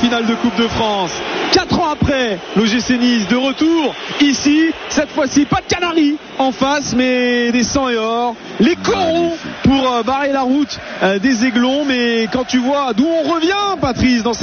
finale de Coupe de France. 4 ans après, l'OGC Nice de retour ici, cette fois-ci pas de Canaries en face, mais des 100 et or, les corons pour barrer la route des Aiglons. Mais quand tu vois d'où on revient, Patrice, dans cette